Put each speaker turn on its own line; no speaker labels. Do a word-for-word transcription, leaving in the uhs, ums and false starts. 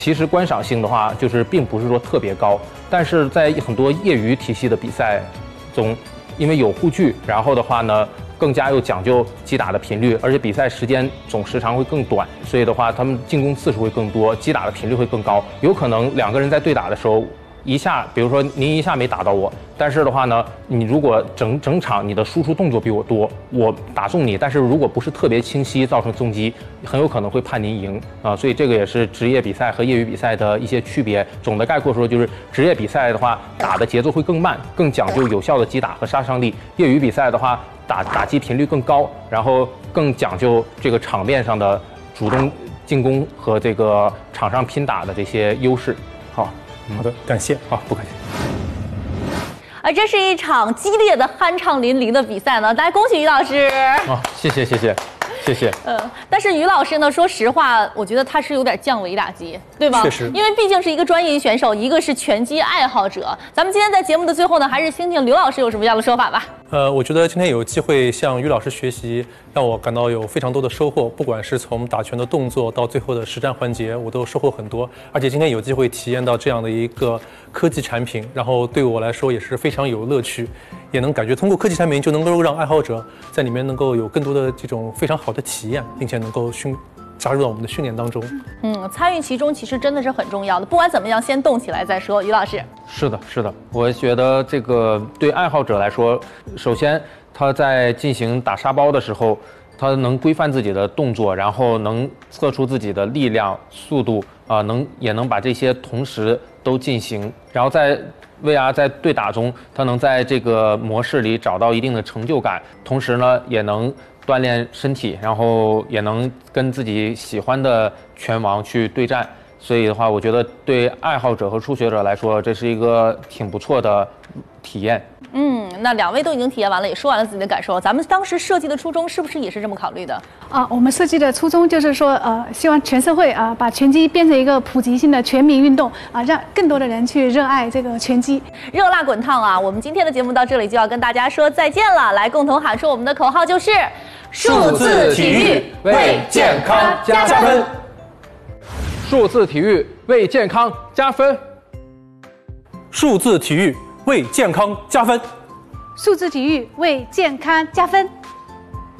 其实观赏性的话，就是并不是说特别高，但是在很多业余体系的比赛中，因为有护具，然后的话呢，更加又讲究击打的频率，而且比赛时间总时长会更短，所以的话，他们进攻次数会更多，击打的频率会更高。有可能两个人在对打的时候，一下，比如说您一下没打到我，但是的话呢，你如果整整场你的输出动作比我多，我打中你，但是如果不是特别清晰，造成重击，很有可能会判您赢啊。所以这个也是职业比赛和业余比赛的一些区别。总的概括说，就是职业比赛的话，打的节奏会更慢，更讲究有效的击打和杀伤力；业余比赛的话，打打击频率更高，然后更讲究这个场面上的主动进攻和这个场上拼打的这些优势。好。
好的，感谢。
好，不客气。
啊，这是一场激烈的、酣畅淋漓的比赛呢，来恭喜于老师。
啊，谢谢谢谢谢谢。
呃，但是于老师呢，说实话，我觉得他是有点降维打击，对吧？
确实，
因为毕竟是一个专业选手，一个是拳击爱好者。咱们今天在节目的最后呢，还是听听刘老师有什么样的说法吧。
呃，我觉得今天有机会向于老师学习，让我感到有非常多的收获。不管是从打拳的动作到最后的实战环节，我都收获很多。而且今天有机会体验到这样的一个科技产品，然后对我来说也是非常有乐趣，也能感觉通过科技产品就能够让爱好者在里面能够有更多的这种非常好的体验，并且能够训加入到我们的训练当中。
嗯，参与其中其实真的是很重要的。不管怎么样，先动起来再说。于老师，
是的，是的，我觉得这个对爱好者来说，首先他在进行打沙包的时候，他能规范自己的动作，然后能测出自己的力量、速度啊、呃，能也能把这些同时都进行，然后在 V R 在对打中，他能在这个模式里找到一定的成就感，同时呢，也能 锻炼身体，然后也能跟自己喜欢的拳王去对战，所以的话，我觉得对爱好者和初学者来说，这是一个挺不错的体验。
嗯，那两位都已经体验完了，也说完了自己的感受。咱们当时设计的初衷是不是也是这么考虑的？
啊，我们设计的初衷就是说，呃，希望全社会啊，把拳击变成一个普及性的全民运动啊，让更多的人去热爱这个拳击。
热辣滚烫啊！我们今天的节目到这里就要跟大家说再见了。来，共同喊出我们的口号就是：数字体育
为健康加分。数字体育为健康加分。
数字体育为健康加分。
数字体育为健康加分。